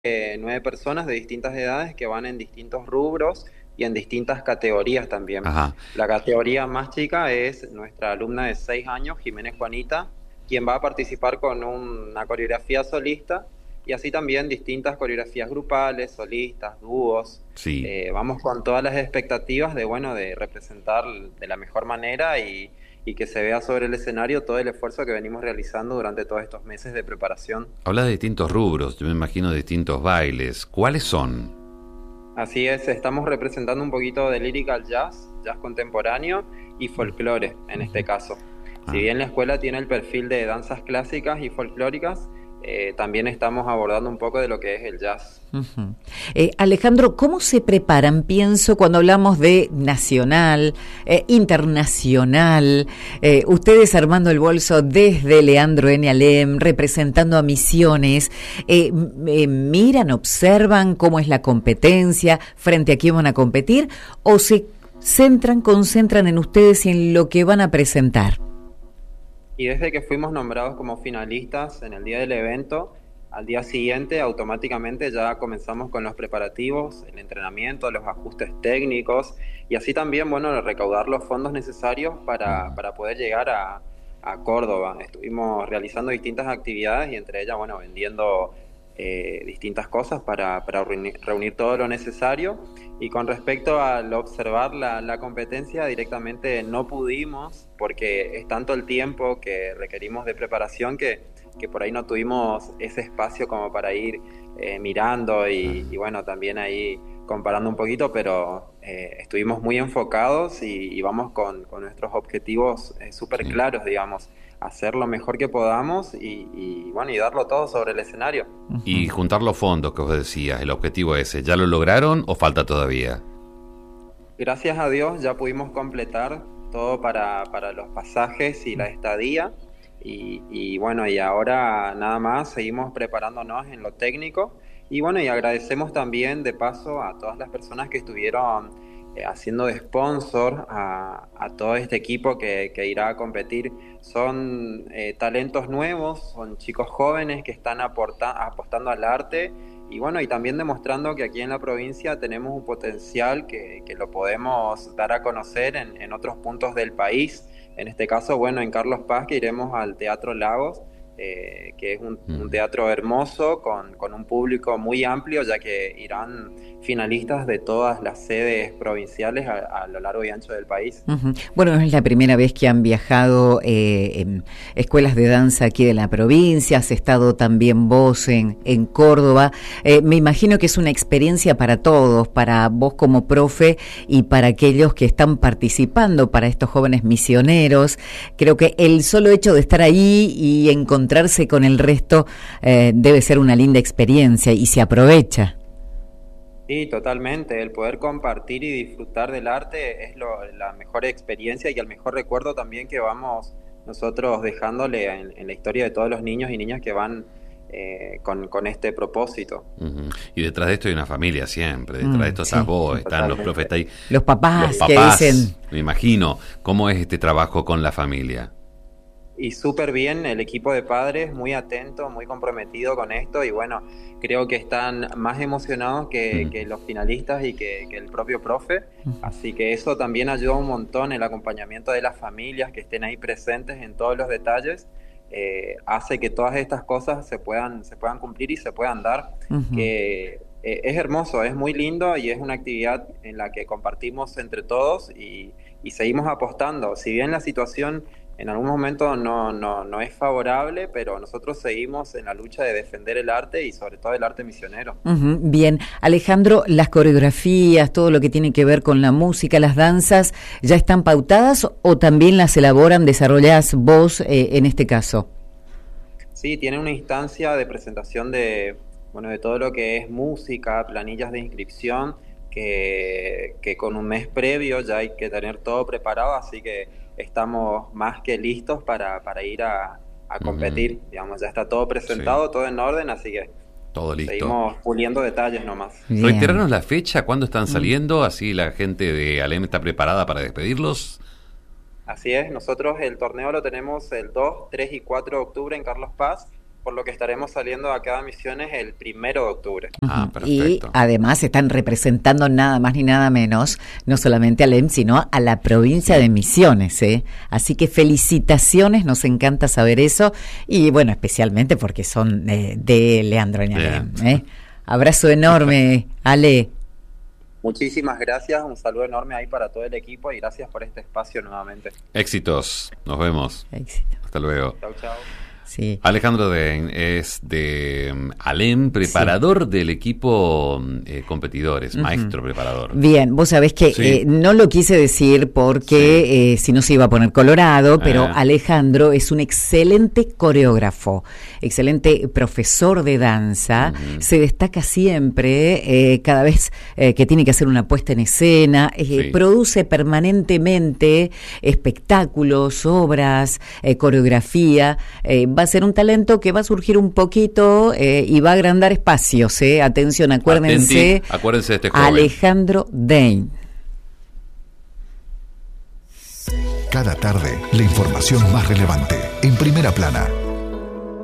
9 personas de distintas edades que van en distintos rubros y en distintas categorías también. Ajá. La categoría más chica es nuestra alumna de 6 años, Jiménez Juanita, quien va a participar con una coreografía solista y así también distintas coreografías grupales, solistas, dúos. Sí. Vamos con todas las expectativas de, bueno, de representar de la mejor manera y que se vea sobre el escenario todo el esfuerzo que venimos realizando durante todos estos meses de preparación. Habla de distintos rubros, yo me imagino de distintos bailes. ¿Cuáles son? Así es, estamos representando un poquito de lyrical jazz, jazz contemporáneo y folclore en este caso. Si Ah. bien la escuela tiene el perfil de danzas clásicas y folclóricas, también estamos abordando un poco de lo que es el jazz. Ujú. Alejandro, ¿cómo se preparan? Pienso cuando hablamos de nacional, internacional, ustedes armando el bolso desde Leandro N. Alem, representando a Misiones, miran, observan cómo es la competencia, frente a quién van a competir, o se concentran en ustedes y en lo que van a presentar. Y desde que fuimos nombrados como finalistas en el día del evento, al día siguiente automáticamente ya comenzamos con los preparativos, el entrenamiento, los ajustes técnicos y así también, bueno, recaudar los fondos necesarios para poder llegar a Córdoba. Estuvimos realizando distintas actividades y entre ellas, bueno, vendiendo distintas cosas para reunir todo lo necesario. Y con respecto al observar la competencia, directamente no pudimos porque es tanto el tiempo que requerimos de preparación que por ahí no tuvimos ese espacio como para ir mirando y bueno, también ahí comparando un poquito, pero estuvimos muy enfocados y vamos con nuestros objetivos súper Sí. claros, digamos, hacer lo mejor que podamos bueno, y darlo todo sobre el escenario. Y juntar los fondos que vos decías, el objetivo ese, ¿ya lo lograron o falta todavía? Gracias a Dios ya pudimos completar todo para los pasajes y la estadía y bueno, y ahora nada más seguimos preparándonos en lo técnico y bueno, y agradecemos también de paso a todas las personas que estuvieron haciendo de sponsor a todo este equipo que irá a competir. Son talentos nuevos, son chicos jóvenes que están apostando al arte y bueno, y también demostrando que aquí en la provincia tenemos un potencial que lo podemos dar a conocer en otros puntos del país. En este caso, bueno, en Carlos Paz, que iremos al Teatro Lagos, que es un Mm. teatro hermoso con un público muy amplio, ya que irán finalistas de todas las sedes provinciales a lo largo y ancho del país. Ujú. Bueno, no es la primera vez que han viajado en escuelas de danza aquí de la provincia, has estado también vos en Córdoba. Me imagino que es una experiencia para todos, para vos como profe y para aquellos que están participando, para estos jóvenes misioneros. Creo que el solo hecho de estar ahí y encontrarse con el resto debe ser una linda experiencia y se aprovecha. Sí, totalmente. El poder compartir y disfrutar del arte es la mejor experiencia y el mejor recuerdo también que vamos nosotros dejándole en la historia de todos los niños y niñas que van con este propósito. Ujú. Y detrás de esto hay una familia siempre, detrás de esto estás Sí. vos, están los profes, Totalmente. está ahí, Los los papás que dicen... papás, me imagino. ¿Cómo es este trabajo con la familia? Y súper bien, el equipo de padres muy atento, muy comprometido con esto y bueno, creo que están más emocionados Mm. que los finalistas y que el propio profe, así que eso también ayuda un montón, el acompañamiento de las familias que estén ahí presentes en todos los detalles, hace que todas estas cosas se puedan cumplir y se puedan dar, Ujú. que es hermoso, es muy lindo y es una actividad en la que compartimos entre todos y seguimos apostando, si bien la situación en algún momento no es favorable, pero nosotros seguimos en la lucha de defender el arte y sobre todo el arte misionero. Ujú. Bien, Alejandro, las coreografías, todo lo que tiene que ver con la música, las danzas, ¿ya están pautadas o también las elaboran, desarrollás vos en este caso? Sí, tiene una instancia de presentación bueno, de todo lo que es música, planillas de inscripción, que con un mes previo ya hay que tener todo preparado, así que estamos más que listos para ir a Ujú. competir. Digamos, ya está todo Sí, presentado, todo en orden, así que todo listo. seguimos puliendo detalles nomás. Bien. Reiteranos la fecha, cuándo están Mm. saliendo, así la gente de Alem está preparada para despedirlos. Así es, nosotros el torneo lo tenemos el 2, 3 y 4 de octubre en Carlos Paz por lo que estaremos saliendo acá a Misiones el 1 de octubre. Perfecto. Y además están representando nada más ni nada menos, no solamente al EM, sino a la provincia de Misiones, ¿eh? Así que felicitaciones, nos encanta saber eso, y bueno, especialmente porque son de Leandro Ñalem, ¿eh? Abrazo enorme, Ale. Muchísimas gracias, un saludo enorme ahí para todo el equipo y gracias por este espacio nuevamente. Éxitos, nos vemos. Éxito. Hasta luego. Chau, chau. Sí. Alejandro Dein es de Alem, preparador del equipo competidores, maestro preparador. Bien, vos sabés que no lo quise decir porque si no se iba a poner colorado, pero Alejandro es un excelente coreógrafo, excelente profesor de danza, se destaca siempre, cada vez que tiene que hacer una puesta en escena, produce permanentemente espectáculos, obras, coreografía, va a ser un talento que va a surgir un poquito y va a agrandar espacios. Atención, acuérdense. Acuérdense de este joven. Alejandro Dein. Cada tarde, la información más relevante, en Primera Plana.